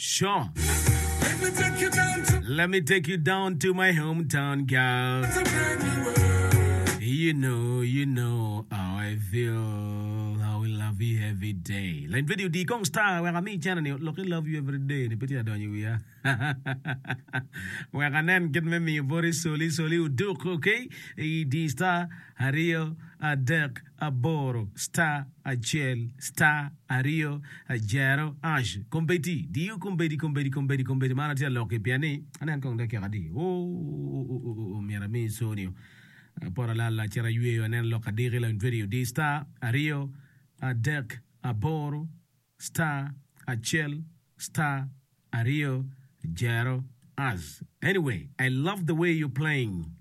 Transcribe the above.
Sure. Let me take you down to Let me take you down to my hometown, girl. it's a brand new world. You know how I feel, how we love you every day. Like video di kong star, where I meet channel, look, I love you every day. Ni peti adon you ya. Where I then get me very soli uduk, okay? Di star, Hario, a Dirk, a Boro, star, a Gel, star, a Rio, a Jero, Ange. Competi, di you competi. Mana tia loke piani, anan kong deke adi. Oh, mira mi sonio. Por la chera yue anen loka diri la video di star, a Rio, a Dirk, a Boro, star, a Gel, star, a Rio, Jero, Ange. Anyway, I love the way you're playing.